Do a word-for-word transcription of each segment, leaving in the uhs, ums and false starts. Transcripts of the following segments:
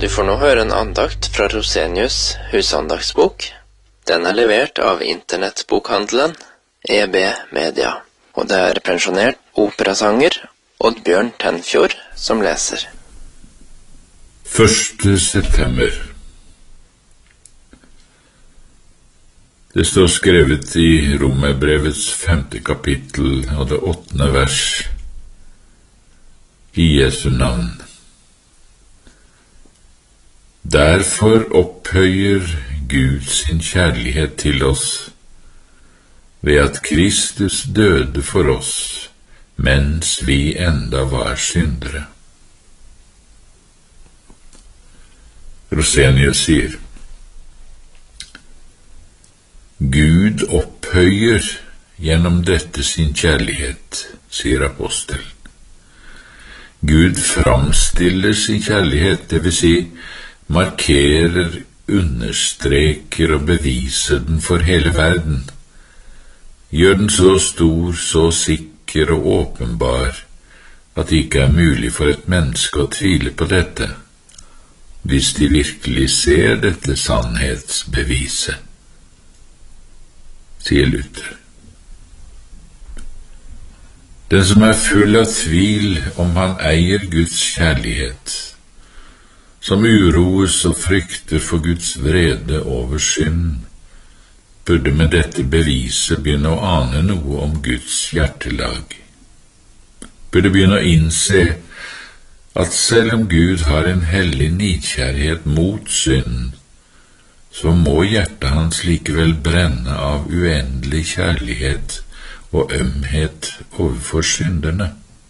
Du får nå høre en andakt fra Rosenius husandaktsbok. Den er levert av internettbokhandelen E B Media, og det er pensjonert operasanger Oddbjørn Tenfjord som leser. første september. Det står skrevet i Romerbrevets femte kapittel og det åttende vers i Jesu navn. Derfor opphøyer Gud sin kjærlighet til oss ved at Kristus døde for oss mens vi enda var syndere. Rosenius sier: Gud opphøyer gjennom dette sin kjærlighet, sier apostelen. Gud framstiller sin kjærlighet, det vil si markerer, understreker og beviser den for hele verden, gjør den så stor, så sikker og åpenbar at det ikke er mulig for et menneske å tvile på dette, hvis de virkelig ser dette sannhetsbeviset, sier Luther. Den som er full av tvil om han eier Guds kjærlighet, som uroes og frykter for Guds vrede over synd, burde med dette beviset begynne å ane noe om Guds hjertelag. Burde begynne å innse at selv om Gud har en hellig nidkjærlighet mot synd, så må hjertet hans likevel brenne av uendelig kjærlighet og ømhet overfor synderne.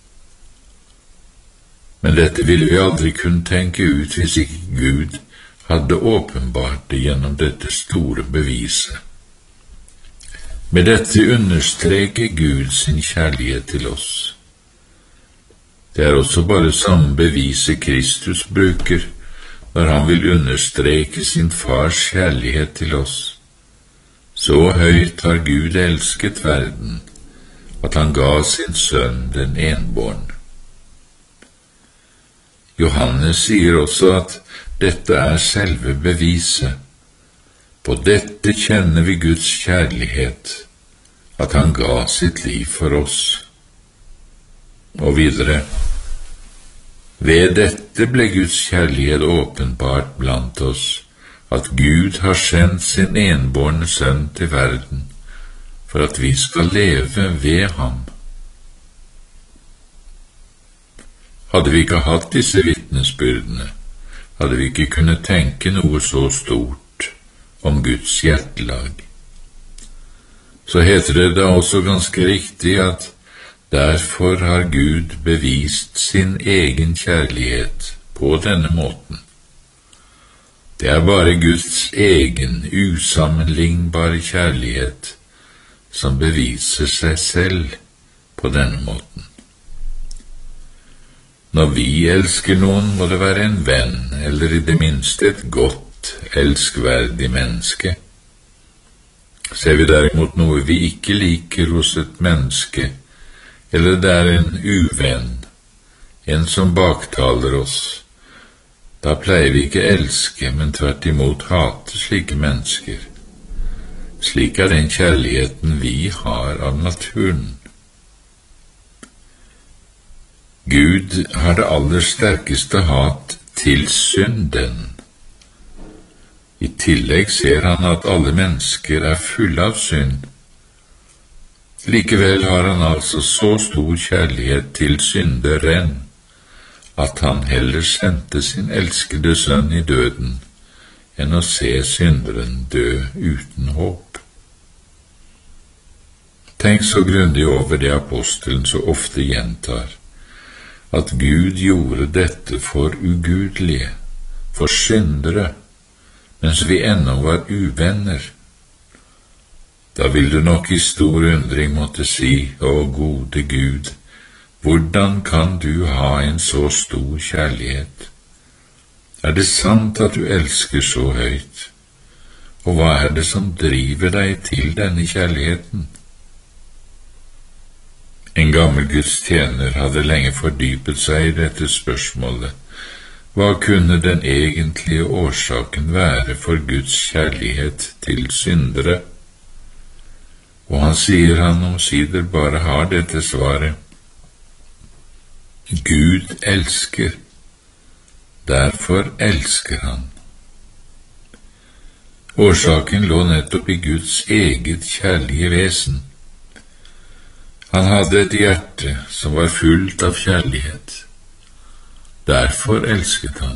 Men dette ville vi aldri kunne tenke ut hvis ikke Gud hadde åpenbart det gjennom dette store beviset. Med dette understreker Gud sin kjærlighet til oss. Det er også bare samme beviset Kristus bruker når han vil understreke sin fars kjærlighet til oss. Så høyt har Gud elsket verden, at han ga sin sønn den enbårne. Johannes sier også at dette er selve beviset. På dette kjenner vi Guds kjærlighet, at han ga sitt liv for oss. Og videre: ved dette ble Guds kjærlighet åpenbart blant oss, at Gud har sendt sin enbårne sønn til verden, for at vi skal leve ved ham. Hadde vi ikke hatt disse vitnesbyrdene, hadde vi ikke kunnet tenke noe så stort om Guds hjertelag. Så heter det da også ganske riktig at derfor har Gud bevist sin egen kjærlighet på denne måten. Det er bare Guds egen usammenlignbare kjærlighet som beviser seg selv på denne måten. Når vi elsker noen, må det være en venn, eller i det minste et godt, elskverdig menneske. Ser vi derimot noe vi ikke liker hos et menneske, eller det er en uvenn, en som baktaler oss, da pleier vi ikke elske, men tvert imot hate slike mennesker. Slik er den kjærligheten vi har av naturen. Gud har det aller sterkeste hat til synden. I tillegg ser han at alle mennesker er fulle av synd. Likevel har han altså så stor kjærlighet til synderen, at han heller sendte sin elskede sønn i døden, enn å se synderen dø uten håp. Tenk så grundig over det apostelen så ofte gjentar, at Gud gjorde dette for ugudelige, for syndere, mens vi ennå var uvenner. Da vil du nok i stor undring måtte si: Å gode Gud, hvordan kan du ha en så stor kjærlighet? Er det sant at du elsker så høyt? Og hva er det som driver deg til denne kjærligheten? En gammel Guds tjener hadde lenge fordypet seg i dette spørsmålet, Hva kunne den egentlige årsaken være for Guds kjærlighet til syndere? Og han sier han omsider bare har dette svaret: Gud elsker, derfor elsker han. Årsaken lå nettopp i Guds eget kjærlige vesen. Han hadde et hjerte som var fullt av kjærlighet. Derfor elsket han.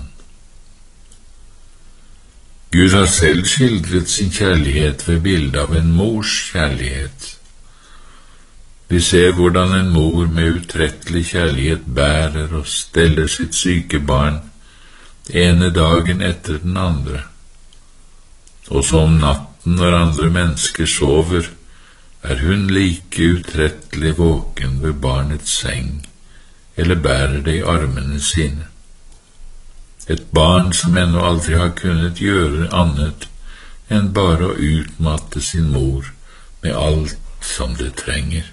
Gud har selv skildret sin kjærlighet ved bildet av en mors kjærlighet. Vi ser hvordan en mor med utrettelig kjærlighet bærer og steller sitt syke barn ene dagen etter den andre. Også om natten når andre mennesker sover, er hun like utrettelig våken ved barnets seng, eller bærer det i armene sine. Et barn som ennå aldri har kunnet gjøre annet enn bare å utmatte sin mor med alt som det trenger.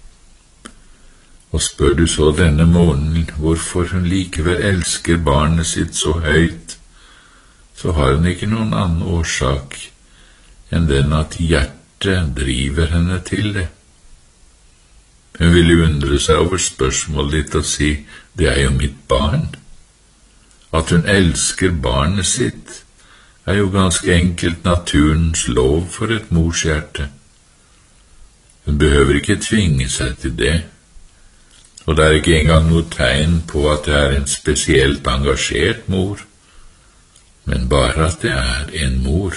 Og spør du så denne morgenen hvorfor hun likevel elsker barnet sitt så høyt, så har hun ikke noen annen årsak enn den at hjertet driver henne til det. Hun vil undre seg over spørsmålet ditt og si, det er jo mitt barn. At hun elsker barnet sitt, er jo ganske enkelt naturens lov for et mors hjerte. Hun behøver ikke tvinge seg til det, og det er ikke engang noe tegn på at det er en spesielt engasjert mor, men bare at det er en mor.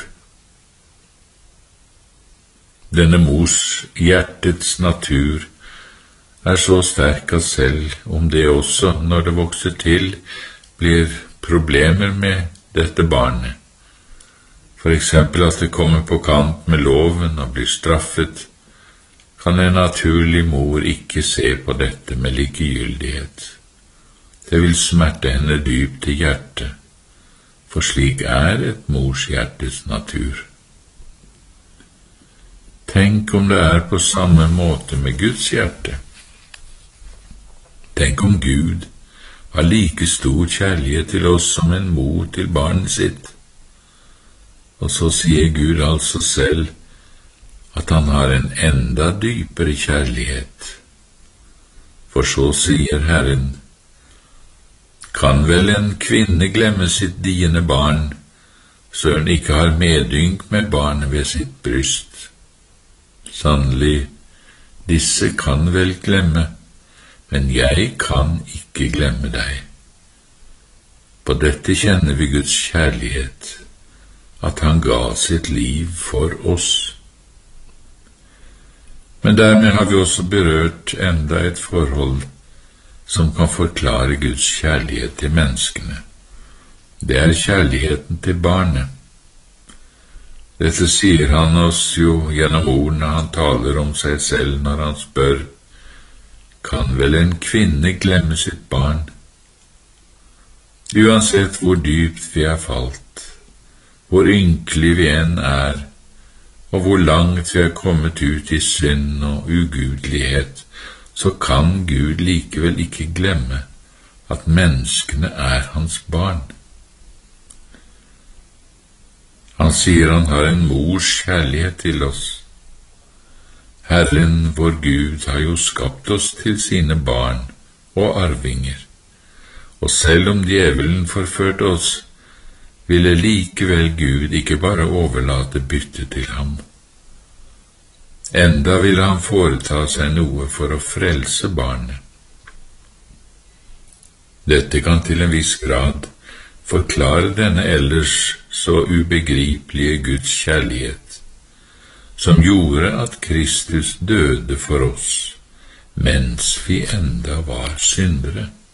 Denne mors hjertets natur er så sterk at selv om det også, når det vokser til, blir problemer med dette barnet, for eksempel at det kommer på kant med loven og blir straffet, kan en naturlig mor ikke se på dette med likegyldighet. Det vil smerte henne dypt i hjertet, for slik er et mors hjertes natur. Tenk om det er på samme måte med Guds hjerte. Tenk om Gud har like stor kjærlighet til oss som en mor til barnet sitt. Og så sier Gud altså selv at han har en enda dypere kjærlighet. For så sier Herren, kan vel en kvinne glemme sitt diende barn, så hun ikke har medynk med barnet ved sitt bryst? Sannelig, disse kan vel glemme, men jeg kan ikke glemme deg. På dette kjenner vi Guds kjærlighet, at han ga sitt liv for oss. Men dermed har vi også berørt enda et forhold som kan forklare Guds kjærlighet til menneskene. Det er kjærligheten til barnet. Dette sier han oss jo gjennom ordene han taler om seg selv når han spør, kan vel en kvinne glemme sitt barn? Uansett hvor dypt vi er falt, hvor ynkelig vi enn er, og hvor langt vi er kommet ut i synd og ugudelighet, så kan Gud likevel ikke glemme at menneskene er hans barn. Han sier han har en mors kjærlighet til oss. Herren, vår Gud, har jo skapt oss til sine barn og arvinger, og selv om djevelen forførte oss, ville likevel Gud ikke bare overlate byttet til ham. Enda ville han foreta seg noe for å frelse barnet. Dette kan til en viss grad forklare denne ellers så ubegripelige Guds kjærlighet, som gjorde at Kristus døde for oss, mens vi enda var syndere.